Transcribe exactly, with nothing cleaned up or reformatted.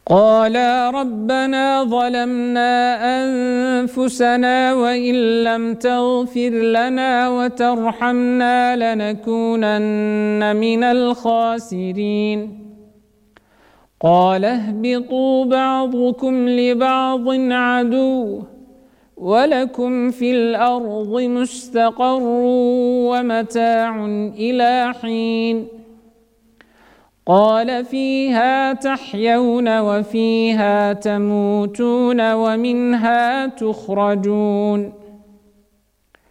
قالا ربنا ظلمنا أنفسنا وإن لم تغفر لنا وترحمنا لنكونن من الخاسرين قال اهبطوا بعضكم لبعض عدو ولكم في الأرض مستقر ومتاع إلى حين قال فيها تحيون وفيها تموتون ومنها تخرجون